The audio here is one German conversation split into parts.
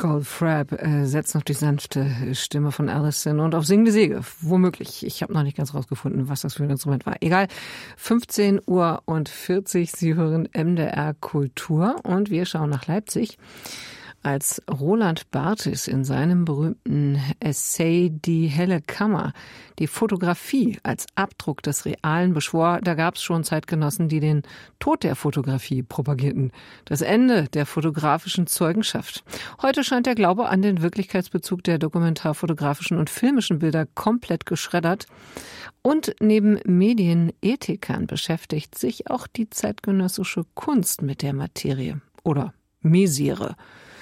Goldfrapp setzt noch die sanfte Stimme von Alison und auf singende Säge, womöglich. Ich habe noch nicht ganz rausgefunden, was das für ein Instrument war. Egal, 15:40 Uhr, Sie hören MDR Kultur und wir schauen nach Leipzig. Als Roland Barthes in seinem berühmten Essay Die helle Kammer die Fotografie als Abdruck des Realen beschwor, da gab es schon Zeitgenossen, die den Tod der Fotografie propagierten, das Ende der fotografischen Zeugenschaft. Heute scheint der Glaube an den Wirklichkeitsbezug der dokumentarfotografischen und filmischen Bilder komplett geschreddert. Und neben Medienethikern beschäftigt sich auch die zeitgenössische Kunst mit der Materie oder Misere.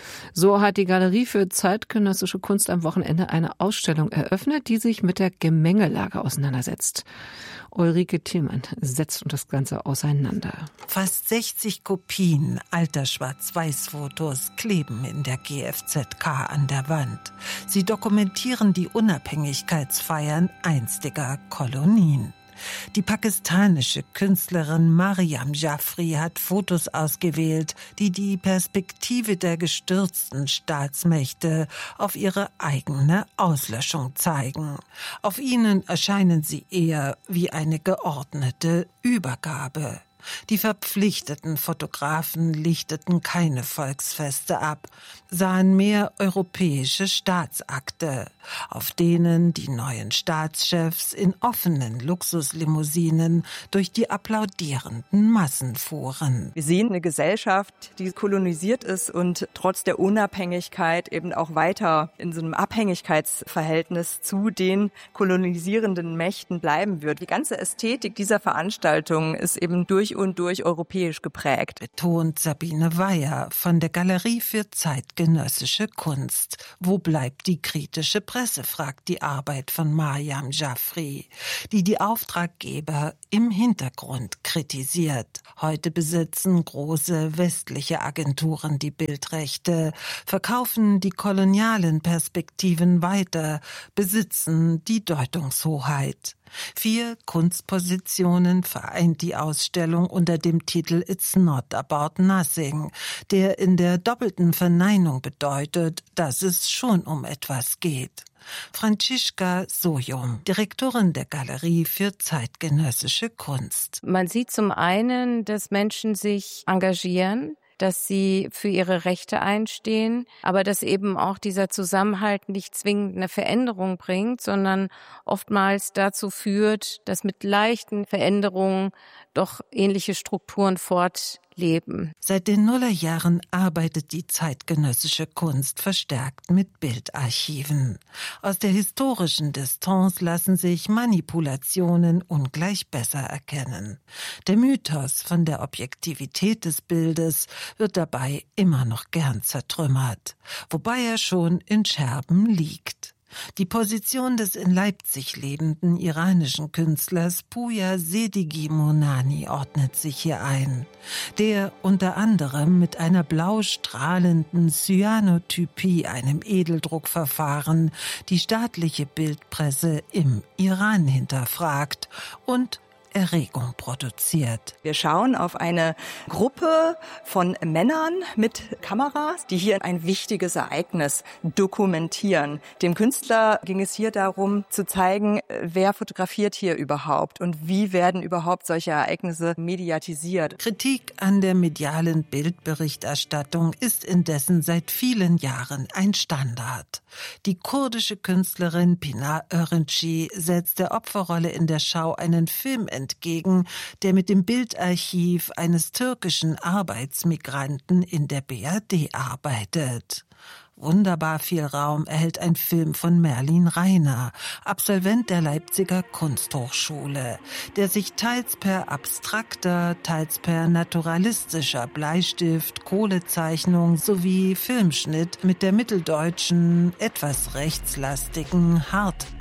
So hat die Galerie für zeitgenössische Kunst am Wochenende eine Ausstellung eröffnet, die sich mit der Gemengelage auseinandersetzt. Ulrike Thielmann setzt das Ganze auseinander. Fast 60 Kopien alter Schwarz-Weiß-Fotos kleben in der GFZK an der Wand. Sie dokumentieren die Unabhängigkeitsfeiern einstiger Kolonien. Die pakistanische Künstlerin Maryam Jafri hat Fotos ausgewählt, die die Perspektive der gestürzten Staatsmächte auf ihre eigene Auslöschung zeigen. Auf ihnen erscheinen sie eher wie eine geordnete Übergabe. Die verpflichteten Fotografen lichteten keine Volksfeste ab, sahen mehr europäische Staatsakte, auf denen die neuen Staatschefs in offenen Luxuslimousinen durch die applaudierenden Massen fuhren. Wir sehen eine Gesellschaft, die kolonisiert ist und trotz der Unabhängigkeit eben auch weiter in so einem Abhängigkeitsverhältnis zu den kolonisierenden Mächten bleiben wird. Die ganze Ästhetik dieser Veranstaltung ist eben durch und durch europäisch geprägt. Betont Sabine Weyer von der Galerie für zeitgenössische Kunst. Wo bleibt die kritische Presse, fragt die Arbeit von Maryam Jafri, die Auftraggeber im Hintergrund kritisiert. Heute besitzen große westliche Agenturen die Bildrechte, verkaufen die kolonialen Perspektiven weiter, besitzen die Deutungshoheit. 4 Kunstpositionen vereint die Ausstellung unter dem Titel It's Not About Nothing, der in der doppelten Verneinung bedeutet, dass es schon um etwas geht. Franziska Sojum, Direktorin der Galerie für zeitgenössische Kunst. Man sieht zum einen, dass Menschen sich engagieren, dass sie für ihre Rechte einstehen, aber dass eben auch dieser Zusammenhalt nicht zwingend eine Veränderung bringt, sondern oftmals dazu führt, dass mit leichten Veränderungen doch ähnliche Strukturen fortleben. Seit den Nullerjahren arbeitet die zeitgenössische Kunst verstärkt mit Bildarchiven. Aus der historischen Distanz lassen sich Manipulationen ungleich besser erkennen. Der Mythos von der Objektivität des Bildes wird dabei immer noch gern zertrümmert, wobei er schon in Scherben liegt. Die Position des in Leipzig lebenden iranischen Künstlers Pouya Sedigi Monani ordnet sich hier ein, der unter anderem mit einer blau strahlenden Cyanotypie, einem Edeldruckverfahren, die staatliche Bildpresse im Iran hinterfragt und Erregung produziert. Wir schauen auf eine Gruppe von Männern mit Kameras, die hier ein wichtiges Ereignis dokumentieren. Dem Künstler ging es hier darum, zu zeigen, wer fotografiert hier überhaupt und wie werden überhaupt solche Ereignisse mediatisiert. Kritik an der medialen Bildberichterstattung ist indessen seit vielen Jahren ein Standard. Die kurdische Künstlerin Pınar Öğrenci setzt der Opferrolle in der Schau einen Film entgegen, der mit dem Bildarchiv eines türkischen Arbeitsmigranten in der BRD arbeitet. Wunderbar viel Raum erhält ein Film von Merlin Reiner, Absolvent der Leipziger Kunsthochschule, der sich teils per abstrakter, teils per naturalistischer Bleistift, Kohlezeichnung sowie Filmschnitt mit der mitteldeutschen, etwas rechtslastigen Hardtech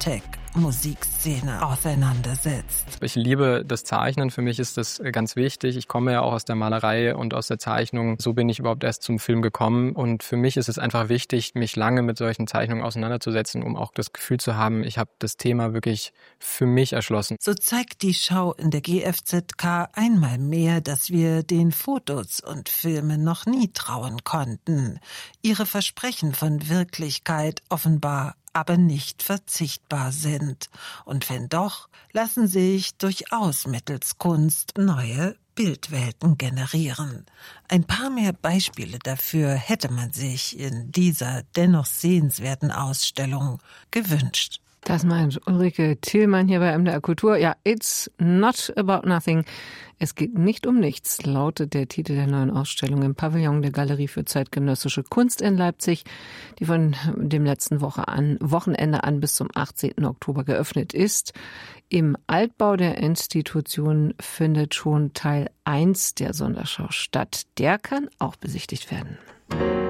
Musikszene auseinandersetzt. Ich liebe das Zeichnen, für mich ist das ganz wichtig. Ich komme ja auch aus der Malerei und aus der Zeichnung. So bin ich überhaupt erst zum Film gekommen und für mich ist es einfach wichtig, mich lange mit solchen Zeichnungen auseinanderzusetzen, um auch das Gefühl zu haben, ich habe das Thema wirklich für mich erschlossen. So zeigt die Schau in der GFZK einmal mehr, dass wir den Fotos und Filmen noch nie trauen konnten. Ihre Versprechen von Wirklichkeit offenbar aber nicht verzichtbar sind. Und wenn doch, lassen sich durchaus mittels Kunst neue Bildwelten generieren. Ein paar mehr Beispiele dafür hätte man sich in dieser dennoch sehenswerten Ausstellung gewünscht. Das meint Ulrike Thielmann hier bei MDR Kultur. Ja, it's not about nothing. Es geht nicht um nichts, lautet der Titel der neuen Ausstellung im Pavillon der Galerie für zeitgenössische Kunst in Leipzig, die von dem letzten Wochenende an bis zum 18. Oktober geöffnet ist. Im Altbau der Institution findet schon Teil 1 der Sonderschau statt. Der kann auch besichtigt werden.